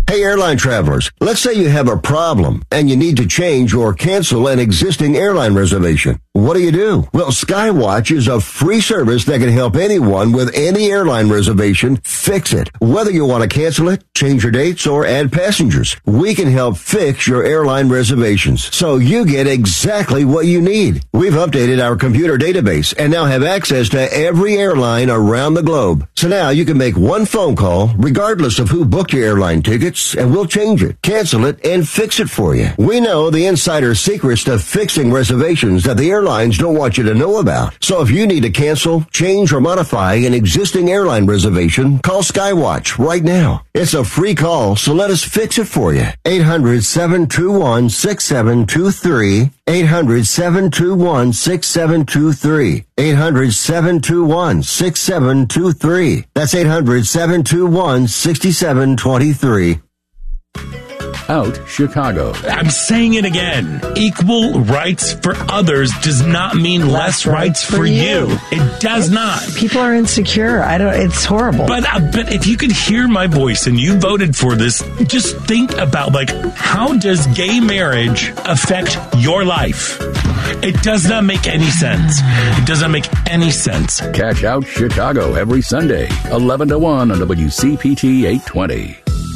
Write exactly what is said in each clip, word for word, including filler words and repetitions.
Hey, airline travelers, let's say you have a problem and you need to change or cancel an existing airline reservation. What do you do? Well, Skywatch is a free service that can help anyone with any airline reservation fix it. Whether you want to cancel it, change your dates, or add passengers, we can help fix your airline reservations so you get exactly what you need. We've updated our computer database and now have access to every airline around the globe. So now you can make one phone call regardless of who booked your airline tickets, and we'll change it, cancel it, and fix it for you. We know the insider secrets to fixing reservations that the airlines don't want you to know about. So if you need to cancel, change, or modify an existing airline reservation, call Skywatch right now. It's a free call, so let us fix it for you. eight hundred, seven two one, six seven two three. eight hundred, seven two one, six seven two three. eight hundred, seven two one, six seven two three. That's eight hundred, seven two one, six seven two three. Out Chicago. I'm saying it again. Equal rights for others does not mean less, less rights for, for you. you. It does it's, not. People are insecure. I don't. It's horrible. But uh, but if you could hear my voice and you voted for this, just think about like how does gay marriage affect your life? It does not make any sense. It does not make any sense. Catch Out Chicago every Sunday, eleven to one on W C P T eight twenty.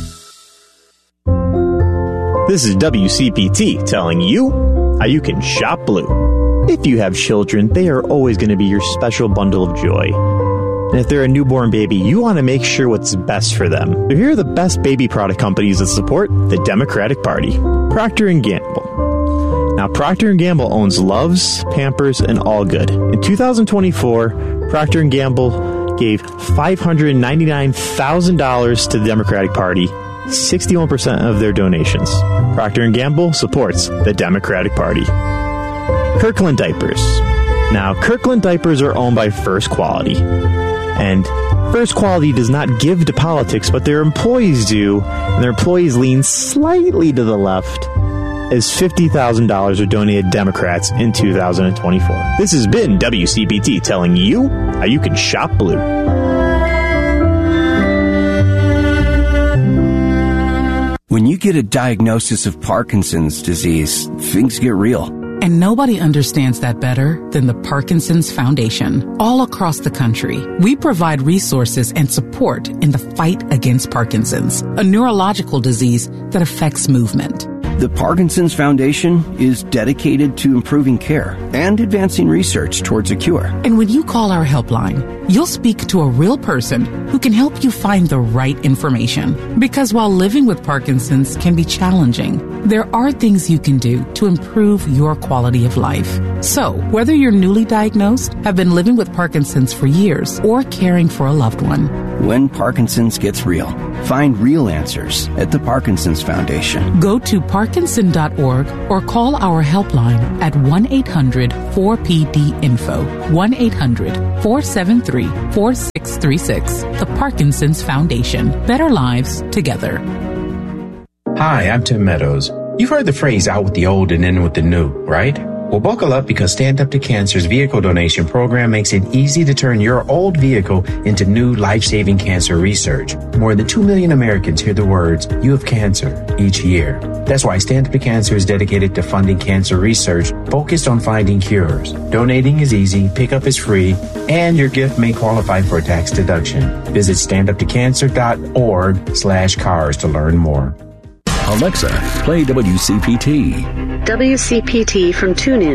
This is W C P T telling you how you can shop blue. If you have children, they are always going to be your special bundle of joy. And if they're a newborn baby, you want to make sure what's best for them. So here are the best baby product companies that support the Democratic Party. Procter and Gamble. Now, Procter and Gamble owns Luvs, Pampers, and All Good. In two thousand twenty-four, Procter and Gamble gave five hundred ninety-nine thousand dollars to the Democratic Party, sixty-one percent of their donations. Procter and Gamble supports the Democratic Party. Kirkland Diapers. Now, Kirkland Diapers are owned by First Quality. And First Quality does not give to politics, but their employees do, and their employees lean slightly to the left, as fifty thousand dollars are donated to Democrats in two thousand twenty-four. This has been W C P T telling you how you can shop blue. When you get a diagnosis of Parkinson's disease, things get real. And nobody understands that better than the Parkinson's Foundation. All across the country, we provide resources and support in the fight against Parkinson's, a neurological disease that affects movement. The Parkinson's Foundation is dedicated to improving care and advancing research towards a cure. And when you call our helpline, you'll speak to a real person who can help you find the right information. Because while living with Parkinson's can be challenging, there are things you can do to improve your quality of life. So, whether you're newly diagnosed, have been living with Parkinson's for years, or caring for a loved one, when Parkinson's gets real, find real answers at the Parkinson's Foundation. Go to parkinson dot org or call our helpline at one eight hundred four P D info, one eight hundred four seven three four six three six. The Parkinson's Foundation. Better lives together. Hi, I'm Tim Meadows. You've heard the phrase out with the old and in with the new, right? Well, buckle up because Stand Up to Cancer's vehicle donation program makes it easy to turn your old vehicle into new life-saving cancer research. More than two million Americans hear the words, "You have cancer," each year. That's why Stand Up to Cancer is dedicated to funding cancer research focused on finding cures. Donating is easy, pickup is free, and your gift may qualify for a tax deduction. Visit stand up to cancer dot org slash cars to learn more. Alexa, play W C P T. W C P T from TuneIn.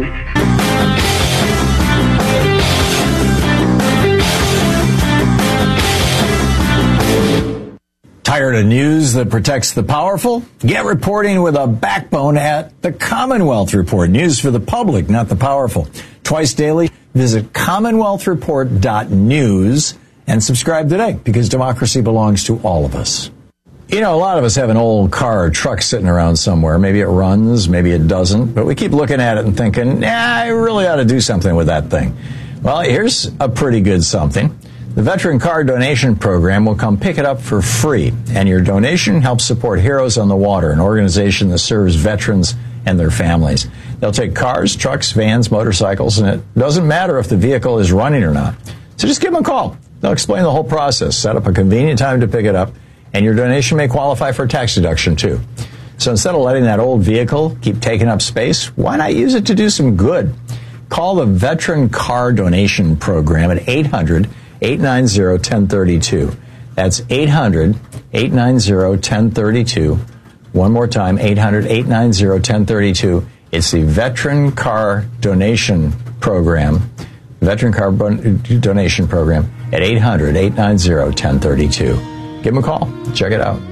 Tired of news that protects the powerful? Get reporting with a backbone at the Commonwealth Report. News for the public, not the powerful. Twice daily, visit commonwealth report dot news and subscribe today, because democracy belongs to all of us. You know, a lot of us have an old car or truck sitting around somewhere. Maybe it runs, maybe it doesn't, but we keep looking at it and thinking, nah, I really ought to do something with that thing. Well, here's a pretty good something. The Veteran Car Donation Program will come pick it up for free, and your donation helps support Heroes on the Water, an organization that serves veterans and their families. They'll take cars, trucks, vans, motorcycles, and it doesn't matter if the vehicle is running or not. So just give them a call. They'll explain the whole process, set up a convenient time to pick it up, And your donation may qualify for a tax deduction, too. So instead of letting that old vehicle keep taking up space, why not use it to do some good? Call the Veteran Car Donation Program at eight hundred, eight nine zero, one zero three two. That's eight hundred, eight nine zero, one zero three two. One more time, eight hundred, eight nine zero, one zero three two. It's the Veteran Car Donation Program, Veteran Car Donation Program at eight hundred, eight nine zero, one zero three two. Give them a call. Check it out.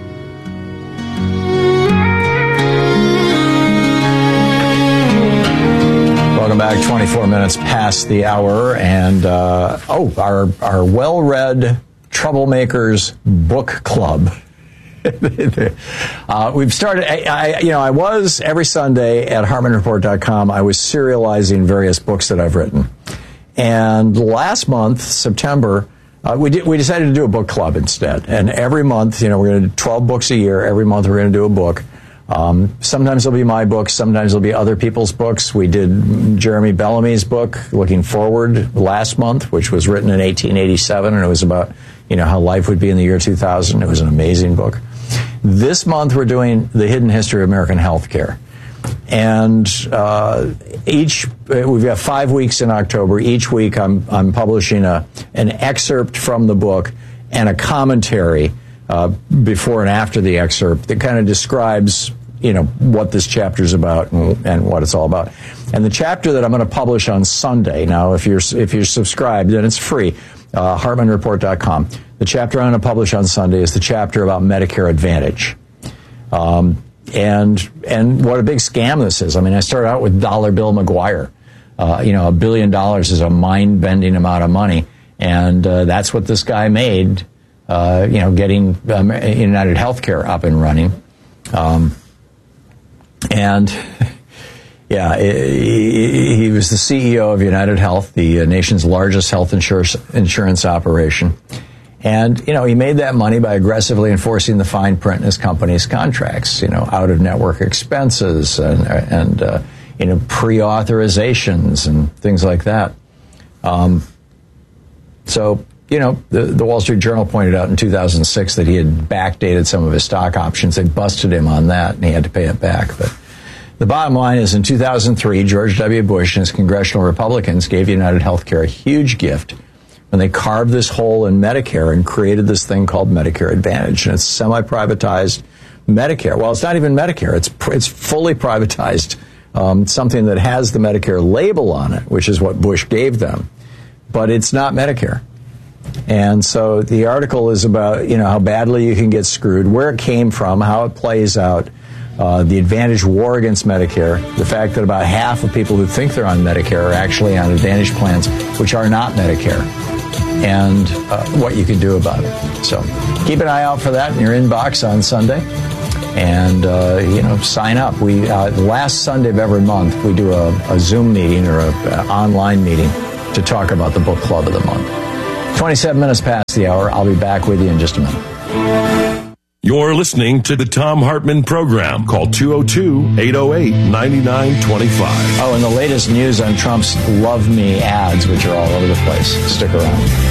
Welcome back. twenty-four minutes past the hour, and uh, oh, our our well-read Troublemakers Book Club. uh, we've started. I, I, you know, I was every Sunday at Hartman Report dot com. I was serializing various books that I've written, and last month, September, uh, we did, we decided to do a book club instead. And every month, you know, we're going to do twelve books a year. Every month, we're going to do a book. Um, sometimes it'll be my books. Sometimes it'll be other people's books. We did Jeremy Bellamy's book, Looking Forward, last month, which was written in eighteen eighty-seven, and it was about, you know, how life would be in the year two thousand. It was an amazing book. This month, we're doing The Hidden History of American Healthcare. And uh, each, we've got five weeks in October. Each week, I'm, I'm publishing a, an excerpt from the book and a commentary Uh, before and after the excerpt that kind of describes, you know, what this chapter is about and, and what it's all about. And the chapter that I'm going to publish on Sunday, now if you're if you're subscribed, then it's free, uh, Hartman Report dot com. The chapter I'm going to publish on Sunday is the chapter about Medicare Advantage. Um, and and what a big scam this is. I mean, I started out with Dollar Bill McGuire. Uh, you know, a billion dollars is a mind-bending amount of money. And uh, that's what this guy made. Uh, you know, getting um, United Healthcare up and running. Um, and, yeah, he, he was the C E O of United Health, the uh, nation's largest health insurance, insurance operation. And, you know, he made that money by aggressively enforcing the fine print in his company's contracts, you know, out-of-network expenses and, and uh, you know, pre-authorizations and things like that. Um, so... You know, the, the Wall Street Journal pointed out in two thousand six that he had backdated some of his stock options. They busted him on that, and he had to pay it back. But the bottom line is, in two thousand three, George W. Bush and his congressional Republicans gave United Healthcare a huge gift when they carved this hole in Medicare and created this thing called Medicare Advantage. And it's semi-privatized Medicare. Well, it's not even Medicare. It's it's fully privatized, um, something that has the Medicare label on it, which is what Bush gave them. But it's not Medicare. And so the article is about, you know, how badly you can get screwed, where it came from, how it plays out, uh, the Advantage war against Medicare, the fact that about half of people who think they're on Medicare are actually on Advantage plans, which are not Medicare, and uh, what you can do about it. So keep an eye out for that in your inbox on Sunday. And, uh, you know, sign up. We uh, the last Sunday of every month, we do a, a Zoom meeting or an online meeting to talk about the book club of the month. twenty-seven minutes past the hour. I'll be back with you in just a minute. You're listening to the Thom Hartman Program. Call two oh two, eight oh eight, nine nine two five. Oh, and the latest news on Trump's Love Me ads, which are all over the place. Stick around.